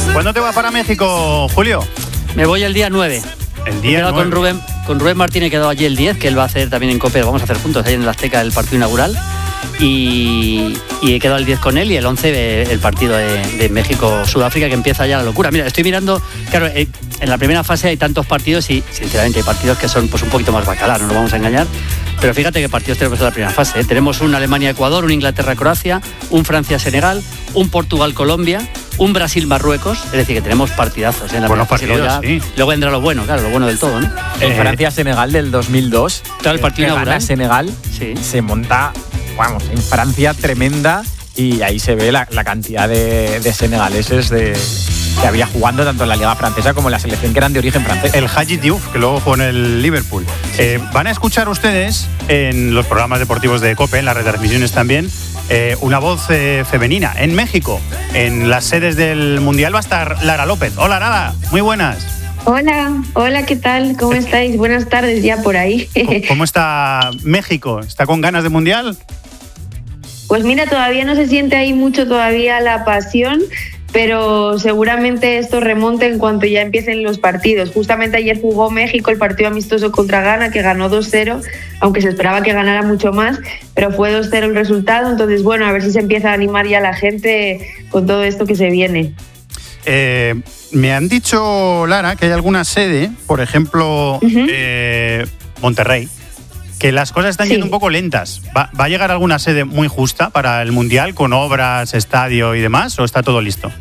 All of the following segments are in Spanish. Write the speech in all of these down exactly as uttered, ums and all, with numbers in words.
¿Cuándo te vas para México, Julio? Me voy el día nueve. El día nueve. Con Rubén, con Rubén Martín he quedado allí el diez, que él va a hacer también en COPE, vamos a hacer juntos ahí en el Azteca el partido inaugural. Y, y he quedado el diez con él y el once el partido de, de México-Sudáfrica, que empieza ya la locura. Mira, estoy mirando, claro, eh, en la primera fase hay tantos partidos y sinceramente hay partidos que son pues un poquito más bacalar, no nos vamos a engañar. Pero fíjate qué partidos tenemos en la primera fase, ¿eh? Tenemos un Alemania-Ecuador, un Inglaterra-Croacia, un Francia-Senegal, un Portugal-Colombia, un Brasil-Marruecos, es decir, que tenemos partidazos, ¿eh? En la Buenos primera fase, partidos, luego, ya, sí. luego vendrá lo bueno, claro, lo bueno del todo, ¿no? En Eh, Francia-Senegal del dos mil dos, Claro, el partido que inaugural. gana Senegal, Sí. se monta, vamos, en Francia tremenda y ahí se ve la, la cantidad de, de senegaleses de, que había jugando tanto en la Liga Francesa como en la selección que eran de origen francés. El Hadji Diouf, que luego jugó en el Liverpool. Eh, van a escuchar ustedes en los programas deportivos de COPE, en las retransmisiones también, eh, una voz eh, femenina. En México, en las sedes del Mundial, va a estar Lara López. Hola, Lara, muy buenas. Hola, hola, ¿qué tal? ¿Cómo estáis? Buenas tardes ya por ahí. ¿Cómo está México? ¿Está con ganas de Mundial? Pues mira, todavía no se siente ahí mucho todavía la pasión, pero seguramente esto remonte en cuanto ya empiecen los partidos. Justamente ayer jugó México el partido amistoso contra Ghana, que ganó dos cero, aunque se esperaba que ganara mucho más, pero fue dos cero el resultado. Entonces, bueno, a ver si se empieza a animar ya la gente con todo esto que se viene. Eh, me han dicho, Lara, que hay alguna sede, por ejemplo, Uh-huh. eh, Monterrey, que las cosas están Sí. yendo un poco lentas. ¿Va, ¿Va a llegar alguna sede muy justa para el Mundial, con obras, estadio y demás, o está todo listo?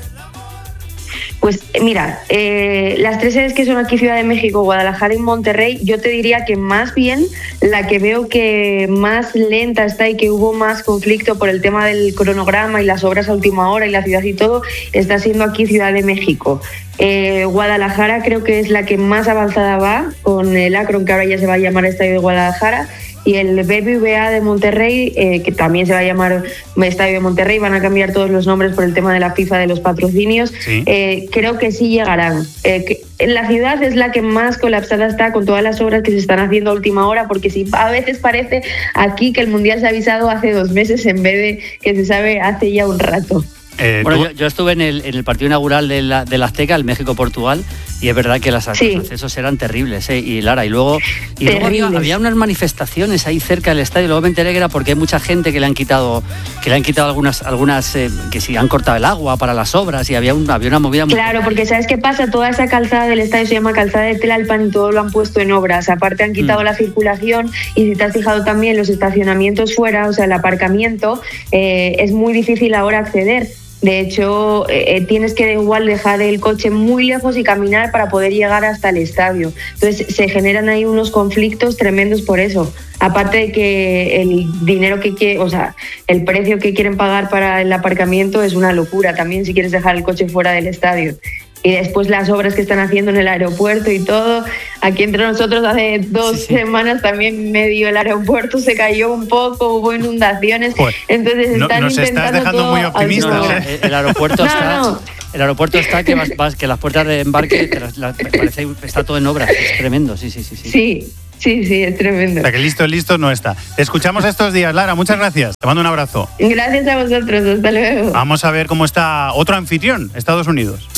Pues mira, eh, las tres sedes que son aquí Ciudad de México, Guadalajara y Monterrey, yo te diría que más bien la que veo que más lenta está y que hubo más conflicto por el tema del cronograma y las obras a última hora y la ciudad y todo, está siendo aquí Ciudad de México. Eh, Guadalajara creo que es la que más avanzada va, con el Akron, que ahora ya se va a llamar Estadio de Guadalajara, y el B B V A de Monterrey, eh, que también se va a llamar Estadio de Monterrey, van a cambiar todos los nombres por el tema de la FIFA de los patrocinios. Sí. Eh, creo que sí llegarán. Eh, que la ciudad es la que más colapsada está con todas las obras que se están haciendo a última hora, porque si a veces parece aquí que el Mundial se ha avisado hace dos meses en vez de que se sabe hace ya un rato. Eh, Bueno, tú- yo, yo estuve en el, en el partido inaugural de la, del Azteca, el México-Portugal, y es verdad que las, Sí. los accesos eran terribles, ¿eh? Y Lara, y luego, y luego había, Terribles. había unas manifestaciones ahí cerca del estadio, luego me enteré que era porque hay mucha gente que le han quitado, que le han quitado algunas, algunas eh, que sí, han cortado el agua para las obras, y había, un, había una movida muy... Claro, porque ¿sabes qué pasa? Toda esa calzada del estadio se llama calzada de Tlalpan y todo lo han puesto en obras. Aparte han quitado Mm. la circulación y si te has fijado también los estacionamientos fuera, o sea, el aparcamiento, eh, es muy difícil ahora acceder. De hecho, eh, tienes que igual dejar el coche muy lejos y caminar para poder llegar hasta el estadio. Entonces se generan ahí unos conflictos tremendos por eso. Aparte de que el dinero que quiere, o sea, el precio que quieren pagar para el aparcamiento es una locura también si quieres dejar el coche fuera del estadio. Y después las obras que están haciendo en el aeropuerto y todo. Aquí entre nosotros hace dos Sí, sí. semanas también medio el aeropuerto se cayó un poco, hubo inundaciones. Joder, Entonces no- están nos estás intentando dejando todo muy a optimistas, No, no, última ¿eh? hora. el, el aeropuerto No, está... no. El aeropuerto está que, vas, vas- que las puertas de embarque, te las- las- parece está todo en obras, es tremendo, sí, sí, sí. sí. Sí, sí, sí, es tremendo. O sea, que listo, listo no está. Te escuchamos estos días, Lara, muchas gracias. Te mando un abrazo. Gracias a vosotros, hasta luego. Vamos a ver cómo está otro anfitrión, Estados Unidos.